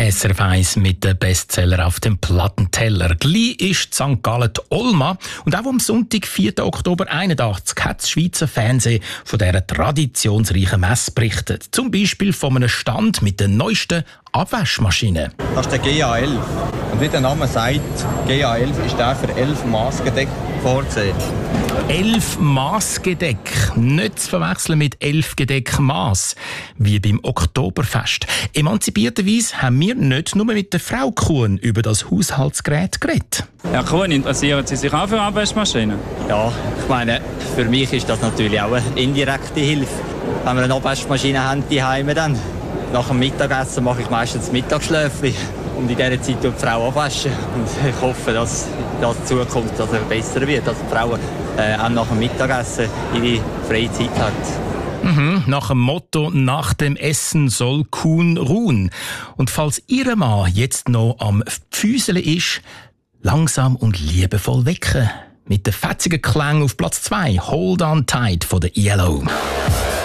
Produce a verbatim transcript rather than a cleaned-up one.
S R F eins mit den Bestseller auf dem Plattenteller. Gleich ist Sankt Gallen die Olma. Und auch am Sonntag, vierten Oktober einundachtzig, hat das Schweizer Fernsehen von dieser traditionsreichen Messe berichtet. Zum Beispiel von einem Stand mit den neuesten Abwaschmaschinen. Das ist der G A elf. Und wie der Name sagt, G A elf ist der für elf Maßgedeck vorgesehen. Elf Maßgedeck, nicht zu verwechseln mit elf Gedeck Maß, wie beim Oktoberfest. Emanzipierterweise haben wir nicht nur mit der Frau Kuhn über das Haushaltsgerät geredet. Herr Kuhn, interessieren Sie sich auch für Abwaschmaschinen? Ja, ich meine, für mich ist das natürlich auch eine indirekte Hilfe. Wenn wir eine Abwaschmaschine haben, die Heime dann. Nach dem Mittagessen mache ich meistens Mittagsschläfchen. Und in dieser Zeit tut die Frau abwaschen. Und ich hoffe, dass das in Zukunft dass es besser wird, dass die Frauen äh, auch nach dem Mittagessen ihre freie Zeit haben. Mhm, nach dem Motto, nach dem Essen soll Kuhn ruhen. Und falls Ihr Mann jetzt noch am Pfüseln ist, langsam und liebevoll wecken. Mit den fetzigen Klängen auf Platz zwei, Hold on Tight von der Yellow.